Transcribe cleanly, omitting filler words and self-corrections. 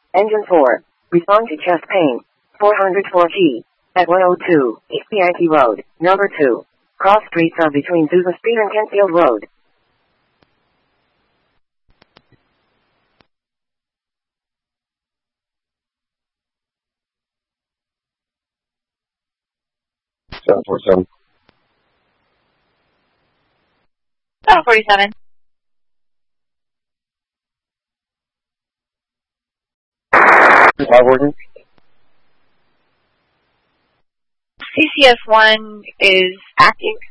Engine 4. Respond to chest pain. 404G. At 102, East Yankee Road, number 2. Cross streets are between Susan Street and Kentfield Road. Seven 47. 47. CCS1 is acting.